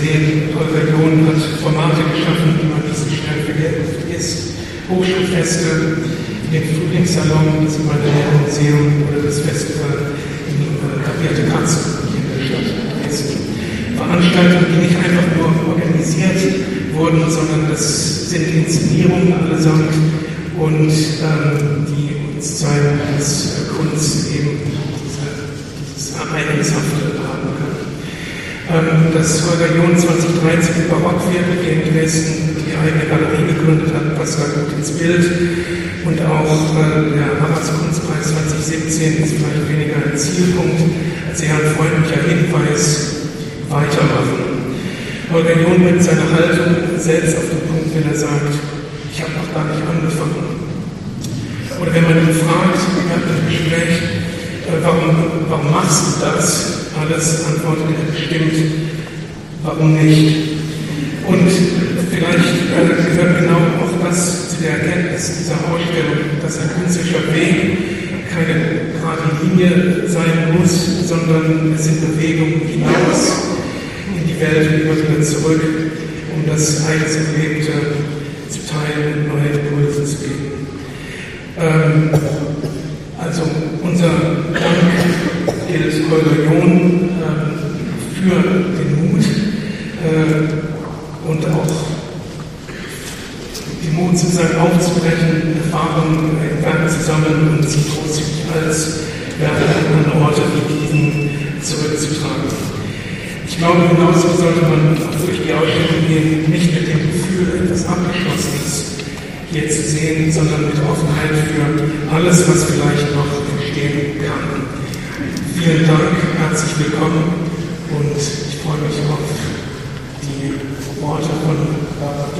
sehen, Holger John hat Formate geschaffen, die man nicht so schnell vergisst. Hochschulfeste, den Frühlingssalon, das Museum oder das Festival in Kapierte Katze hier in der Stadt Dresden. Veranstaltungen, die nicht einfach nur organisiert wurden, sondern das sind Inszenierungen allesamt und die uns zeigen, dass Kunst eben dieses Ereignishafte haben kann. Dass Holger John 2013 Barockviertel hier in Dresden die eigene Galerie gegründet hat, passt da gut ins Bild. Und auch der Harras Kunstpreis 2017 ist vielleicht weniger ein Zielpunkt, als eher ein freundlicher Hinweis, weitermachen. Holger John mit seiner Haltung selbst auf den Punkt, wenn er sagt, ich habe noch gar nicht angefangen. Oder wenn man ihn fragt, im Gespräch, warum machst du das? Alles antwortet er bestimmt, warum nicht? Und vielleicht gehört genau auch das zu der Erkenntnis dieser Ausstellung, dass ein künstlerischer Weg keine gerade Linie sein muss, sondern es sind Bewegungen hinaus in die Welt und immer wieder zurück, um das eigens Erlebte zu teilen und neue Impulse zu geben. Also unser Dank gilt Holger John für den Mut und auch den Mut, sozusagen aufzubrechen, Erfahrungen in Werken zu sammeln und sie großzügig als Werke an Orte wie diesen zurückzutragen. Ich glaube, genauso sollte man durch die Ausstellung gehen, nicht mit dem Gefühl, etwas Abgeschlossenes hier zu sehen, sondern mit Offenheit für alles, was vielleicht noch entstehen kann. Vielen Dank, herzlich willkommen und ich freue mich auf die Worte von Barbara.